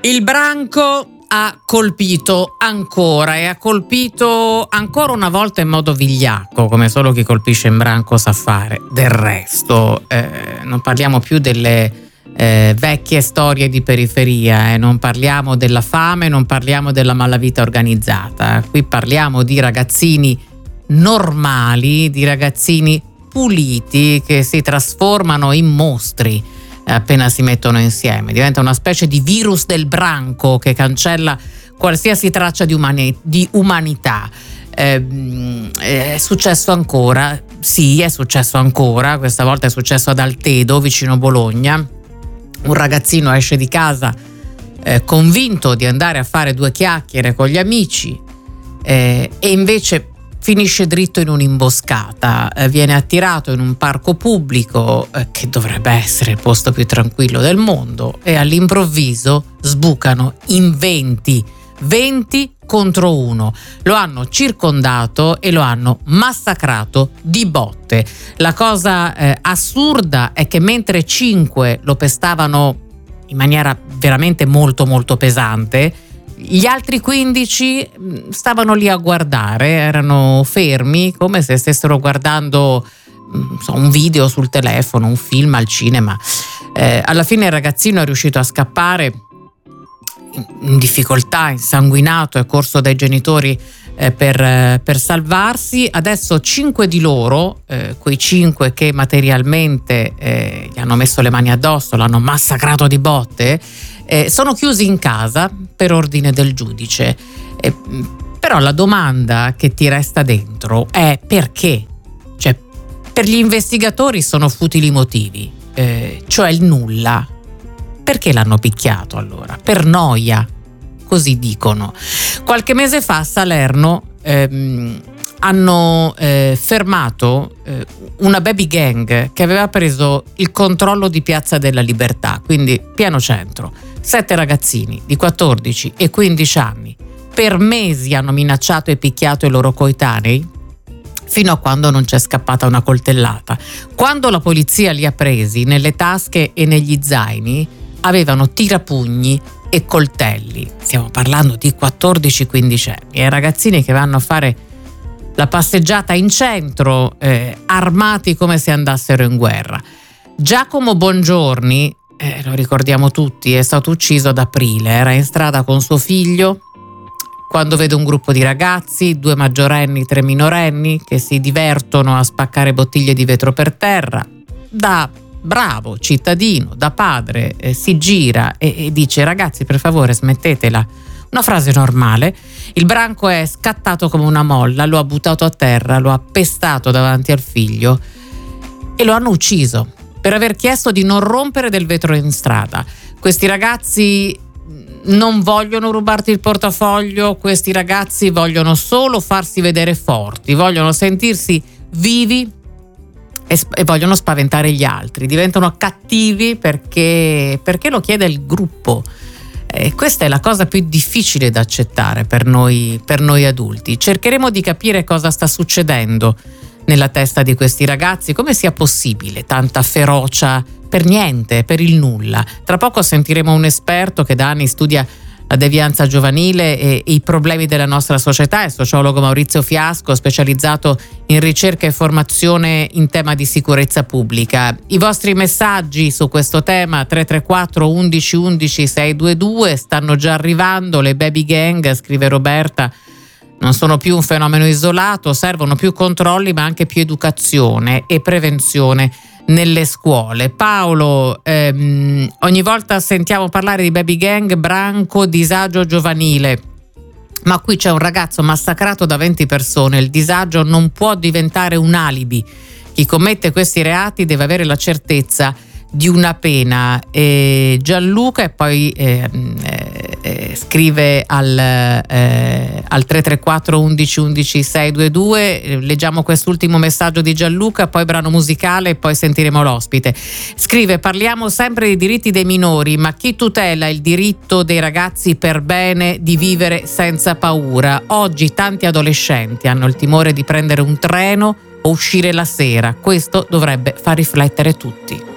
Il branco ha colpito ancora e ha colpito ancora una volta in modo vigliacco, come solo chi colpisce in branco sa fare. Del resto non parliamo più delle vecchie storie di periferia, non parliamo della fame, non parliamo della malavita organizzata. Qui parliamo di ragazzini normali, di ragazzini puliti che si trasformano in mostri appena si mettono insieme. Diventa una specie di virus del branco che cancella qualsiasi traccia di umanità. È successo ancora, sì, è successo ancora, questa volta è successo ad Altedo, vicino Bologna. Un ragazzino esce di casa convinto di andare a fare due chiacchiere con gli amici e invece finisce dritto in un'imboscata, viene attirato in un parco pubblico che dovrebbe essere il posto più tranquillo del mondo, e all'improvviso sbucano in 20 contro 1. Lo hanno circondato e lo hanno massacrato di botte. La cosa assurda è che mentre 5 lo pestavano in maniera veramente molto molto pesante, gli altri 15 stavano lì a guardare, erano fermi come se stessero guardando un video sul telefono, un film al cinema. Alla fine il ragazzino è riuscito a scappare in difficoltà, insanguinato, è corso dai genitori per salvarsi. Adesso 5 di loro, quei 5 che materialmente gli hanno messo le mani addosso, l'hanno massacrato di botte, sono chiusi in casa per ordine del giudice. Però la domanda che ti resta dentro è perché? Cioè, per gli investigatori sono futili motivi, cioè il nulla. Perché l'hanno picchiato allora? Per noia, così dicono. Qualche mese fa a Salerno hanno fermato una baby gang che aveva preso il controllo di Piazza della Libertà, quindi pieno centro. 7 ragazzini di 14 e 15 anni per mesi hanno minacciato e picchiato i loro coetanei, fino a quando non c'è scappata una coltellata. Quando la polizia li ha presi, nelle tasche e negli zaini avevano tirapugni e coltelli. Stiamo parlando di 14-15 anni e ragazzini che vanno a fare la passeggiata in centro armati come se andassero in guerra. Giacomo Bongiorni, lo ricordiamo tutti, è stato ucciso ad aprile, era in strada con suo figlio quando vede un gruppo di ragazzi, 2 maggiorenni, 3 minorenni, che si divertono a spaccare bottiglie di vetro per terra. Da bravo cittadino, da padre, si gira e dice: ragazzi, per favore smettetela. Una frase normale. Il branco è scattato come una molla, lo ha buttato a terra, lo ha pestato davanti al figlio e lo hanno ucciso per aver chiesto di non rompere del vetro in strada. Questi ragazzi non vogliono rubarti il portafoglio, questi ragazzi vogliono solo farsi vedere forti, vogliono sentirsi vivi e vogliono spaventare gli altri, diventano cattivi perché lo chiede il gruppo. Questa è la cosa più difficile da accettare per noi adulti. Cercheremo di capire cosa sta succedendo nella testa di questi ragazzi, come sia possibile tanta ferocia per niente, per il nulla. Tra poco sentiremo un esperto che da anni studia la devianza giovanile e i problemi della nostra società, il sociologo Maurizio Fiasco, specializzato in ricerca e formazione in tema di sicurezza pubblica. I vostri messaggi su questo tema 334 11 11 622 stanno già arrivando. Le baby gang, scrive Roberta, non sono più un fenomeno isolato, servono più controlli ma anche più educazione e prevenzione nelle scuole. Paolo, ogni volta sentiamo parlare di baby gang, branco, disagio giovanile, ma qui c'è un ragazzo massacrato da 20 persone. Il disagio non può diventare un alibi. Chi commette questi reati deve avere la certezza di una pena. Gianluca, e poi scrive al 334 11 11 622. Leggiamo quest'ultimo messaggio di Gianluca, poi brano musicale e poi sentiremo l'ospite. Scrive: parliamo sempre dei diritti dei minori, ma chi tutela il diritto dei ragazzi per bene di vivere senza paura? Oggi tanti adolescenti hanno il timore di prendere un treno o uscire la sera. Questo dovrebbe far riflettere tutti.